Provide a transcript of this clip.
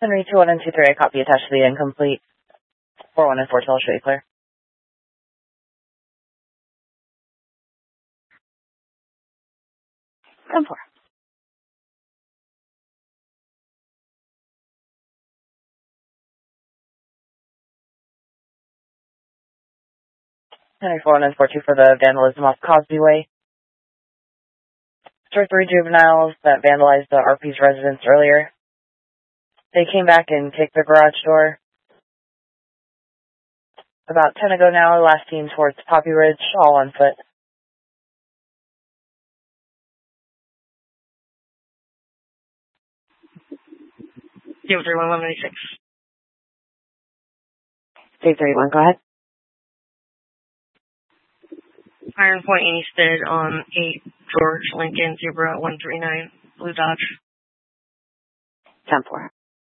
Henry 21 and 23, I copy attached to the incomplete. 41 and 42, I'll show you clear. Come for. Henry 41 and 42 for the vandalism off Cosby Way. There were 3 juveniles that vandalized the RP's residence earlier. They came back and kicked the garage door. About 10 ago now, last seen towards Poppy Ridge, all on foot. Dave 31, 196. Dave 31, go ahead. Iron Point Easted on 8 George Lincoln, Zebra 139, Blue Dodge. 10-4.